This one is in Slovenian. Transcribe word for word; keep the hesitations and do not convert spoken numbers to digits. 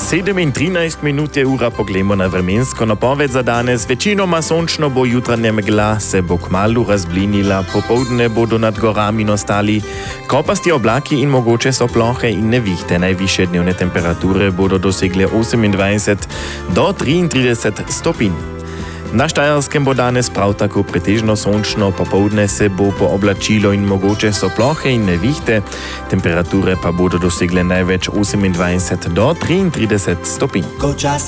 sedem in trinajst minut je ura, poglejmo na vremensko napoved za danes. Večinoma sončno bo jutranja megla, se bo kmalu razblinila, popoldne bodo nad gorami nastali kopasti oblaki in mogoče so plohe in nevihte. Najvišje dnevne temperature bodo dosegle osemindvajset do triintrideset stopinj. Na Štajerskem bo danes prav tako pretežno sončno, popoldne se bo pooblačilo in mogoče so plohe in nevihte, temperature pa bodo dosegle največ osemindvajset do triintrideset stopinj.